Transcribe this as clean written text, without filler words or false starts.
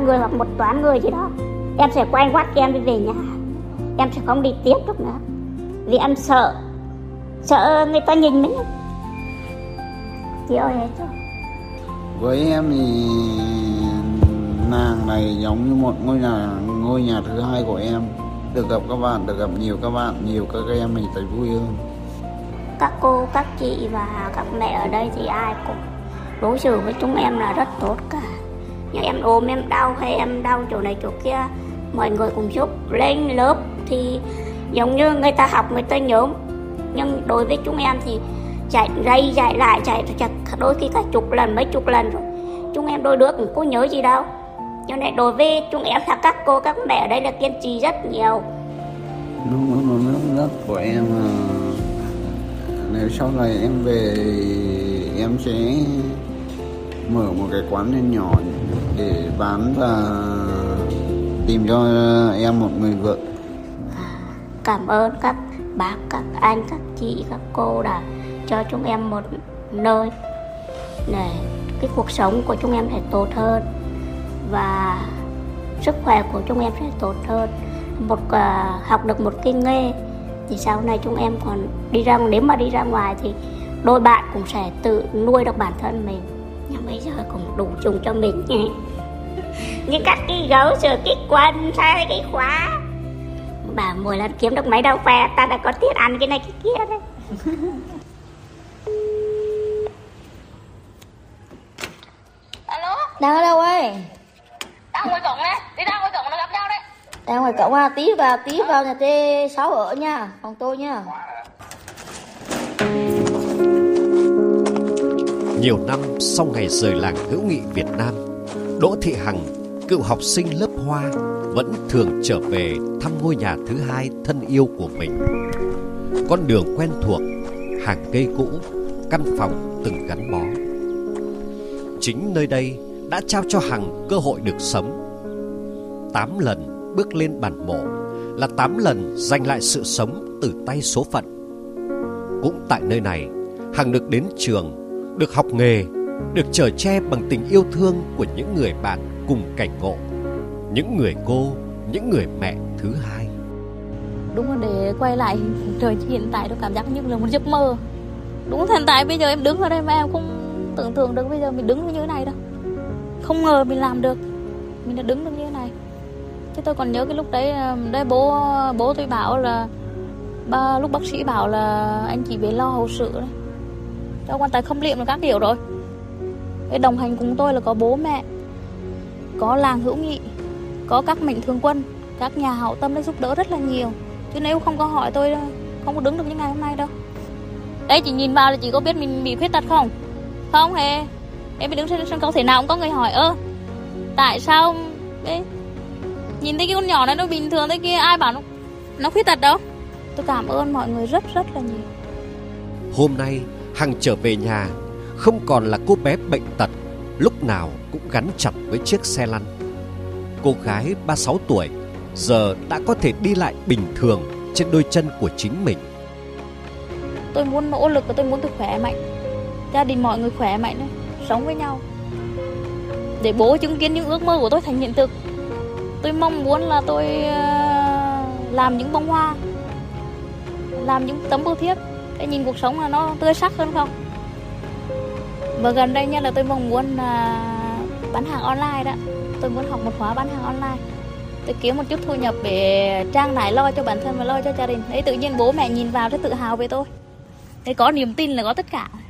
5 người hoặc một toán người gì đó, em sẽ quay quắt em đi về nhà. Em sẽ không đi tiếp được nữa. Vì em sợ người ta nhìn mình. Chị ơi hết rồi. Với em thì nàng này giống như một ngôi nhà thứ hai của em. Được gặp các bạn, được gặp nhiều các em mình thấy vui hơn. Các cô, các chị và các mẹ ở đây thì ai cũng đối xử với chúng em là rất tốt cả. Nhưng em ôm em đau hay em đau chỗ này chỗ kia, mọi người cũng giúp. Lên lớp thì giống như người ta học người ta nhớ, nhưng đối với chúng em thì chạy lại đôi khi cả chục lần mấy chục lần rồi. Chúng em đôi đứa cũng có nhớ gì đâu. Cho nên đối với chúng em là các cô các mẹ ở đây là kiên trì rất nhiều. Nó rất của em. Nếu sau này em về em sẽ mở một cái quán nhỏ để bán và tìm cho em một người vợ. Cảm ơn các bác, các anh, các chị, các cô đã cho chúng em một nơi để cái cuộc sống của chúng em sẽ tốt hơn và sức khỏe của chúng em sẽ tốt hơn. Học được một cái nghề thì sau này chúng em còn nếu mà đi ra ngoài thì đôi bạn cũng sẽ tự nuôi được bản thân mình. Nhưng bây giờ cũng đủ dùng cho mình như các cái gấu sờ cái quần hay cái khóa. Bà mỗi lần kiếm được mấy đâu khoe ta đã có tiền ăn cái này cái kia đấy. Alo, Đang ở đâu ấy? đang ngoài cổng này, đi ra ngoài cổng nó gặp nhau đấy. Đang ngoài cổng à? Tí vào nhà T6 ở nha, phòng tôi nha. Nhiều năm sau ngày rời làng hữu nghị Việt Nam, Đỗ Thị Hằng, cựu học sinh lớp Hoa, vẫn thường trở về thăm ngôi nhà thứ hai thân yêu của mình. Con đường quen thuộc, hàng cây cũ, căn phòng từng gắn bó. Chính nơi đây đã trao cho Hằng cơ hội được sống. 8 lần bước lên bàn mộ là 8 lần giành lại sự sống từ tay số phận. Cũng tại nơi này, Hằng được đến trường, được học nghề, được chở che bằng tình yêu thương của những người bạn cùng cảnh ngộ, những người cô, những người mẹ thứ hai. Đúng là để quay lại trời hiện tại tôi cảm giác như là một giấc mơ. Đúng hiện tại bây giờ em đứng ở đây mà em không tưởng tượng được bây giờ mình đứng như thế này đâu. Không ngờ mình làm được, mình đã đứng được như thế này. Chứ tôi còn nhớ cái lúc đấy bố tôi bảo là lúc bác sĩ bảo là anh chỉ về lo hậu sự đấy, cho quan tài khâm liệm là các kiểu rồi. Cái đồng hành cùng tôi là có bố mẹ, có làng hữu nghị, có các mạnh thường quân, các nhà hảo tâm đã giúp đỡ rất là nhiều. Chứ nếu không có hỏi tôi không có đứng được như ngày hôm nay đâu. Đây chị nhìn vào là chị có biết mình bị khuyết tật không? Không hề. Em bị đứng trên sân khấu thể nào cũng có người hỏi tại sao đấy, nhìn thấy cái con nhỏ này nó bình thường thế kia, ai bảo nó khuyết tật đâu. Tôi cảm ơn mọi người rất là nhiều. Hôm nay Hằng trở về nhà không còn là cô bé bệnh tật, lúc nào cũng gắn chặt với chiếc xe lăn. Cô gái 36 tuổi giờ đã có thể đi lại bình thường trên đôi chân của chính mình. Tôi muốn nỗ lực và tôi muốn tôi khỏe mạnh, gia đình mọi người khỏe mạnh đấy, sống với nhau để bố chứng kiến những ước mơ của tôi thành hiện thực. Tôi mong muốn là tôi làm những bông hoa, làm những tấm bưu thiếp để nhìn cuộc sống là nó tươi sắc hơn không. Và gần đây nha là tôi mong muốn bán hàng online đó. Tôi muốn học một khóa bán hàng online. Tôi kiếm một chút thu nhập để trang trải lo cho bản thân và lo cho gia đình. Đấy, tự nhiên bố mẹ nhìn vào rất tự hào về tôi. Thế có niềm tin là có tất cả.